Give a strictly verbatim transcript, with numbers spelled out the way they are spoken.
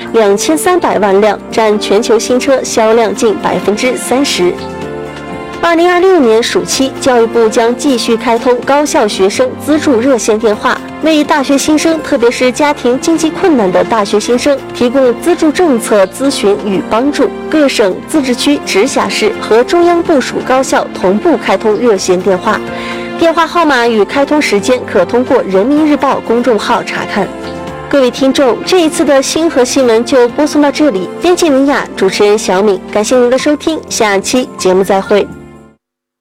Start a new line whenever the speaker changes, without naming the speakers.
两千三百万辆，占全球新车销量近百分之三十。二零二六年暑期，教育部将继续开通高校学生资助热线电话，为大学新生，特别是家庭经济困难的大学新生提供资助政策咨询与帮助。各省、自治区、直辖市和中央部属高校同步开通热线电话，电话号码与开通时间可通过人民日报公众号查看。各位听众，这一次的星河新闻就播送到这里，编辑林雅，主持人小敏，感谢您的收听，下期节目再会。